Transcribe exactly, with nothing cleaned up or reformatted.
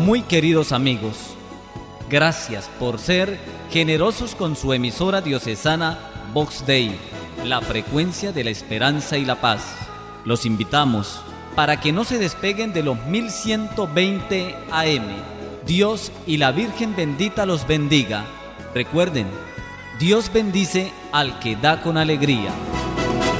Muy queridos amigos, gracias por ser generosos con su emisora diocesana Vox Dei, la frecuencia de la esperanza y la paz. Los invitamos para que no se despeguen de los mil ciento veinte A M. Dios y la Virgen bendita los bendiga. Recuerden, Dios bendice al que da con alegría.